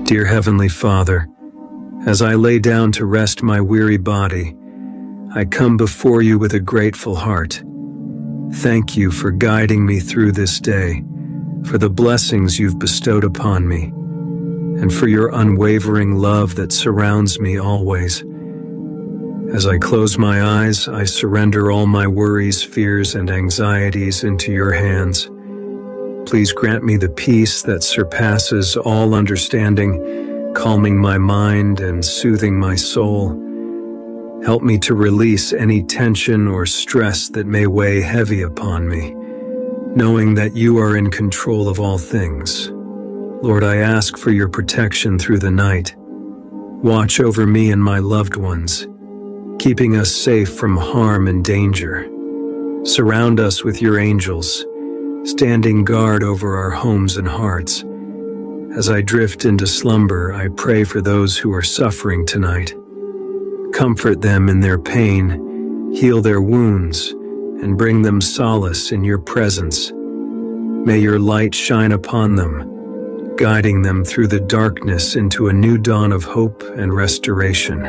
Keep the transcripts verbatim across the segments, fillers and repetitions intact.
Dear Heavenly Father, as I lay down to rest my weary body, I come before you with a grateful heart. Thank you for guiding me through this day, for the blessings you've bestowed upon me, and for your unwavering love that surrounds me always. As I close my eyes, I surrender all my worries, fears, and anxieties into your hands. Please grant me the peace that surpasses all understanding, calming my mind and soothing my soul. Help me to release any tension or stress that may weigh heavy upon me, knowing that you are in control of all things. Lord, I ask for your protection through the night. Watch over me and my loved ones, keeping us safe from harm and danger. Surround us with your angels, standing guard over our homes and hearts. As I drift into slumber, I pray for those who are suffering tonight. Comfort them in their pain, heal their wounds, and bring them solace in your presence. May your light shine upon them, guiding them through the darkness into a new dawn of hope and restoration.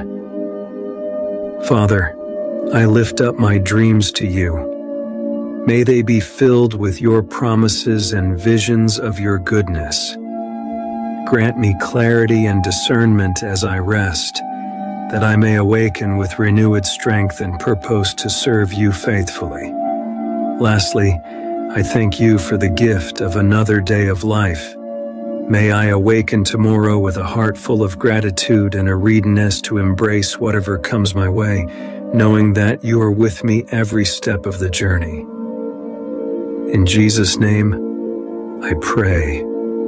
Father, I lift up my dreams to you. May they be filled with your promises and visions of your goodness. Grant me clarity and discernment as I rest, that I may awaken with renewed strength and purpose to serve you faithfully. Lastly, I thank you for the gift of another day of life. May I awaken tomorrow with a heart full of gratitude and a readiness to embrace whatever comes my way, knowing that you are with me every step of the journey. In Jesus' name, I pray.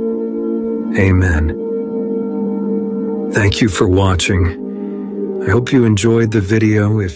Amen. Thank you for watching. I hope you enjoyed the video. If